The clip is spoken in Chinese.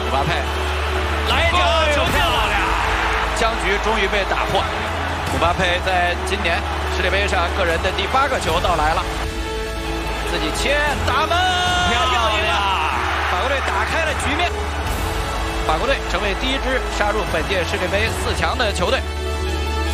姆巴佩来一脚，球漂亮！僵局终于被打破。姆巴佩在今年世界杯上个人的第8个球到来了，自己切打门，要赢了！法国队打开了局面，法国队成为第1支杀入本届世界杯4强的球队。